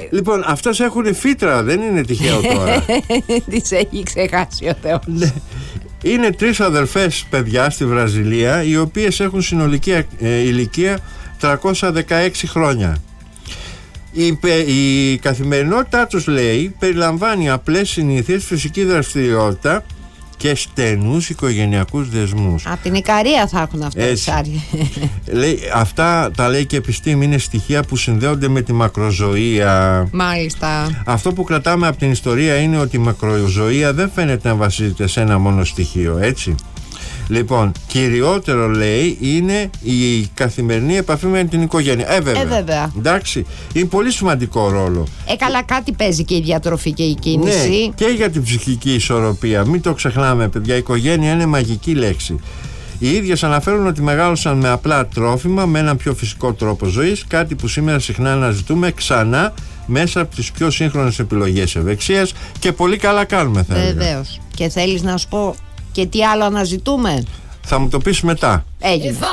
Λοιπόν, αυτές έχουν φύτρα, δεν είναι τυχαίο τώρα. Τις έχει ξεχάσει ο Θεός. Ναι. Είναι 3 αδερφές παιδιά στη Βραζιλία, οι οποίες έχουν συνολική ηλικία 316 χρόνια. Η καθημερινότητά τους, λέει, περιλαμβάνει απλές συνήθειες, φυσική δραστηριότητα και στενούς οικογενειακούς δεσμούς. Από την Ικαρία θα έχουν αυτές. Λέει, αυτά τα λέει και η επιστήμη, είναι στοιχεία που συνδέονται με τη μακροζωία. Μάλιστα. Αυτό που κρατάμε από την ιστορία είναι ότι η μακροζωία δεν φαίνεται να βασίζεται σε ένα μόνο στοιχείο, έτσι. Λοιπόν, κυριότερο, λέει, είναι η καθημερινή επαφή με την οικογένεια. Βέβαια. Εντάξει, είναι πολύ σημαντικό ρόλο. Καλά, κάτι παίζει και η διατροφή και η κίνηση. Ναι, και για την ψυχική ισορροπία. Μην το ξεχνάμε, παιδιά, η οικογένεια είναι μαγική λέξη. Οι ίδιες αναφέρουν ότι μεγάλωσαν με απλά τρόφιμα, με έναν πιο φυσικό τρόπο ζωής, κάτι που σήμερα συχνά αναζητούμε ξανά μέσα από τις πιο σύγχρονες επιλογές ευεξίας, και πολύ καλά κάνουμε, θα έλεγα. Βεβαίως. Και θέλεις να σου πω και τι άλλο αναζητούμε? Θα μου το πεις μετά. Έγινε.